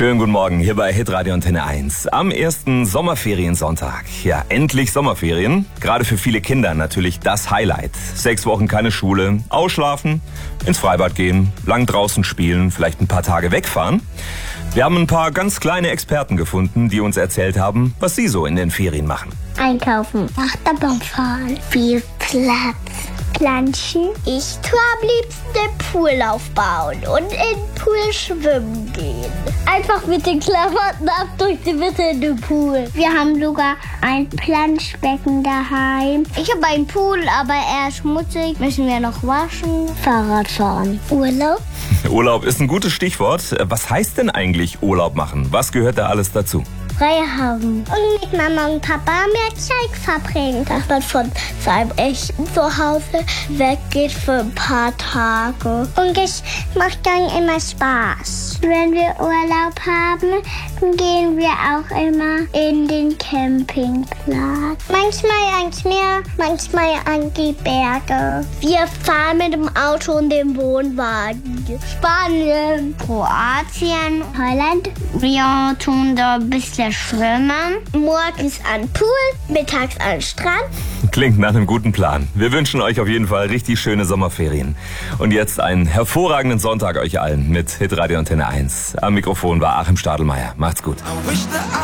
Schönen guten Morgen hier bei Hitradio Antenne 1. Am ersten Sommerferiensonntag. Ja, endlich Sommerferien. Gerade für viele Kinder natürlich das Highlight. 6 Wochen keine Schule, ausschlafen, ins Freibad gehen, lang draußen spielen, vielleicht ein paar Tage wegfahren. Wir haben ein paar ganz kleine Experten gefunden, die uns erzählt haben, was sie so in den Ferien machen. Einkaufen, Achterbahn fahren, viel Platz, planschen. Ich tue am liebsten den Pool aufbauen und in den Pool schwimmen gehen. Einfach mit den Klamotten ab durch die Mitte in den Pool. Wir haben sogar ein Planschbecken daheim. Ich habe einen Pool, aber er ist schmutzig. Müssen wir noch waschen. Fahrrad fahren. Urlaub. Urlaub ist ein gutes Stichwort. Was heißt denn eigentlich Urlaub machen? Was gehört da alles dazu? Frei haben. Und mit Mama und Papa mehr Zeit verbringen. Dass man von seinem echten Zuhause weggeht für ein paar Tage. Und es macht dann immer Spaß. Wenn wir Urlaub haben, dann gehen wir auch immer in den Campingplatz. Manchmal ans Meer, manchmal an die Berge. Wir fahren mit dem Auto und dem Wohnwagen. Spanien, Kroatien, Holland. Wir tun da ein bisschen schwimmen. Morgens an den Pool, mittags an den Strand. Klingt nach einem guten Plan. Wir wünschen euch auf jeden Fall richtig schöne Sommerferien. Und jetzt einen hervorragenden Sonntag euch allen mit Hitradio Antenne 1. Am Mikrofon war Achim Stadelmeier. Macht's gut.